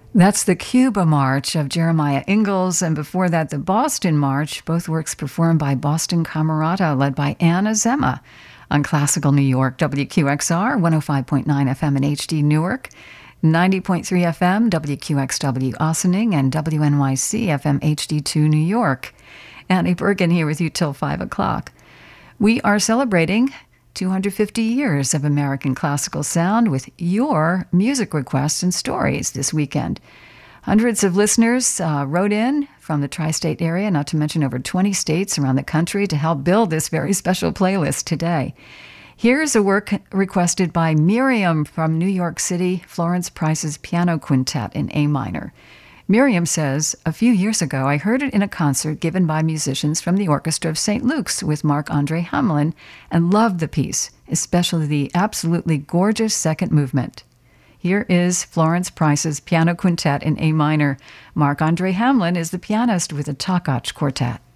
That's the Cuba March of Jeremiah Ingalls, and before that, the Boston March, both works performed by Boston Camerata, led by Anna Zema on Classical New York, WQXR, 105.9 FM in HD Newark, 90.3 FM, WQXW Ossining, and WNYC FM HD2 New York. Annie Bergen here with you till 5 o'clock. We are celebrating 250 years of American classical sound with your music requests and stories this weekend. Hundreds of listeners wrote in from the tri-state area, not to mention over 20 states around the country, to help build this very special playlist today. Here's a work requested by Miriam from New York City, Florence Price's Piano Quintet in A minor. Miriam says, "A few years ago, I heard it in a concert given by musicians from the Orchestra of St. Luke's with Marc-Andre Hamelin and loved the piece, especially the absolutely gorgeous second movement." Here is Florence Price's Piano Quintet in A minor. Marc-Andre Hamelin is the pianist with the Takacs Quartet.